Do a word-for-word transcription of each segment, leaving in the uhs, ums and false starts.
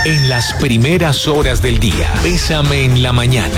En las primeras horas del día, Bésame en la mañana.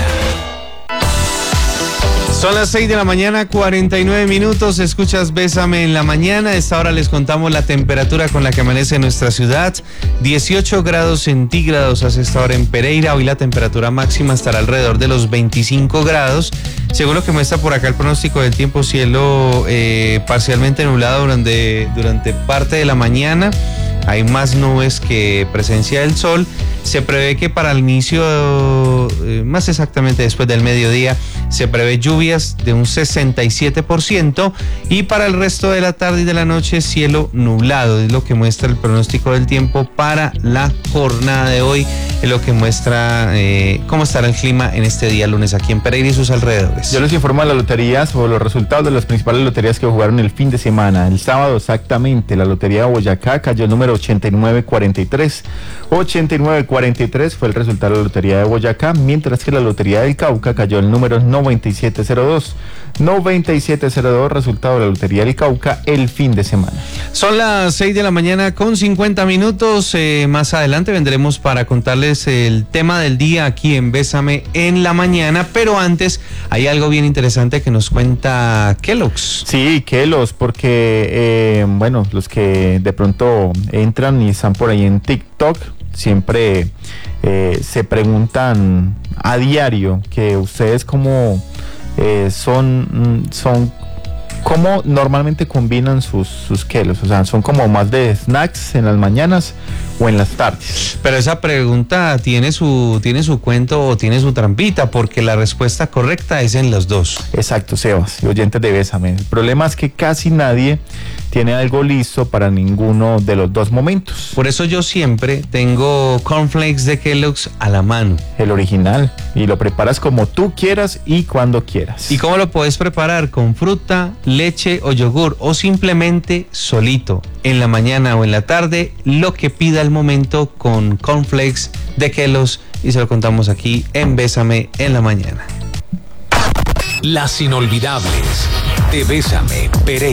Son las seis de la mañana, cuarenta y nueve minutos. Escuchas Bésame en la mañana. A esta hora les contamos la temperatura con la que amanece nuestra ciudad. dieciocho grados centígrados hace esta hora en Pereira. Hoy la temperatura máxima estará alrededor de los veinticinco grados. Según lo que muestra por acá el pronóstico del tiempo, cielo eh, parcialmente nublado durante, durante parte de la mañana. Hay más nubes que presencia del sol. Se prevé que para el inicio, eh, más exactamente después del mediodía, se prevé lluvias de un sesenta y siete por ciento y para el resto de la tarde y de la noche cielo nublado. Es lo que muestra el pronóstico del tiempo para la jornada de hoy. Es lo que muestra eh, cómo estará el clima en este día lunes aquí en Pereira y sus alrededores. Yo les informo a la lotería sobre los resultados de las principales loterías que jugaron el fin de semana. El sábado exactamente, la lotería de Boyacá cayó el número ochenta y nueve cuarenta y tres. ochenta y nueve cuarenta y tres fue el resultado de la lotería de Boyacá, mientras que la lotería del Cauca cayó el número noventa y siete cero dos. noventa y siete cero dos, resultado de la lotería del Cauca el fin de semana. Son las seis de la mañana con cincuenta minutos. Eh, más adelante vendremos para contarles el tema del día aquí en Bésame en la mañana, pero antes hay algo bien interesante que nos cuenta Kellogg's. Sí, Kellogg's, porque eh, bueno, los que de pronto entran y están por ahí en TikTok siempre eh, se preguntan a diario que ustedes como eh, son son cómo normalmente combinan sus, sus Kellogg's, o sea, son como más de snacks en las mañanas o en las tardes. Pero esa pregunta tiene su, tiene su cuento o tiene su trampita, porque la respuesta correcta es en los dos. Exacto, Sebas, y oyentes de Bésame. El problema es que casi nadie tiene algo listo para ninguno de los dos momentos. Por eso yo siempre tengo cornflakes de Kellogg's a la mano. El original, y lo preparas como tú quieras y cuando quieras. ¿Y cómo lo puedes preparar? Con fruta, leche o yogur, o simplemente solito, en la mañana o en la tarde, lo que pida el momento con cornflakes de Kellogg's, y se lo contamos aquí en Bésame en la mañana. Las inolvidables de Bésame Pereira.